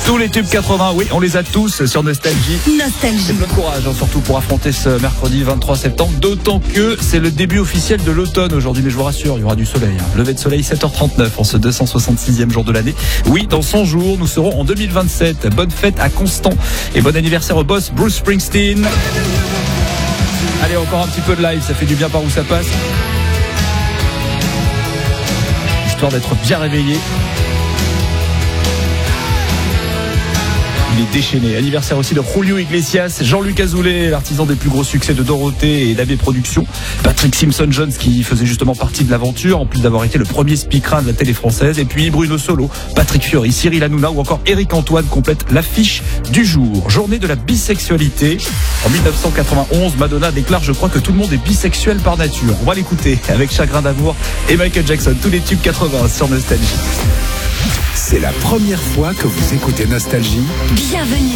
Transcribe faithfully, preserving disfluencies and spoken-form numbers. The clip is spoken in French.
Tous les tubes quatre-vingts, oui, on les a tous sur Nostalgie. Nostalgie. C'est plein de courage, hein, surtout pour affronter ce mercredi vingt-trois septembre, d'autant que c'est le début officiel de l'automne aujourd'hui, mais je vous rassure, il y aura du soleil. Hein. Lever de soleil sept heures trente-neuf en ce deux cent soixante-sixième jour de l'année. Oui, dans cent jours, nous serons en deux mille vingt-sept. Bonne fête à Constant et bon anniversaire au boss Bruce Springsteen. Allez, encore un petit peu de live, ça fait du bien par où ça passe. Histoire d'être bien réveillé. Il est déchaîné. Anniversaire aussi de Julio Iglesias, Jean-Luc Azoulay, l'artisan des plus gros succès de Dorothée et d'A B Productions, Patrick Simpson-Jones qui faisait justement partie de l'aventure, en plus d'avoir été le premier speaker de la télé française, et puis Bruno Solo, Patrick Fiori, Cyril Hanouna ou encore Éric Antoine complètent l'affiche du jour. Journée de la bisexualité. En dix-neuf cent quatre-vingt-onze, Madonna déclare « Je crois que tout le monde est bisexuel par nature ». On va l'écouter avec Chagrin d'amour et Michael Jackson, tous les tubes quatre-vingts sur Nostalgie. C'est la première fois que vous écoutez Nostalgie. Bienvenue.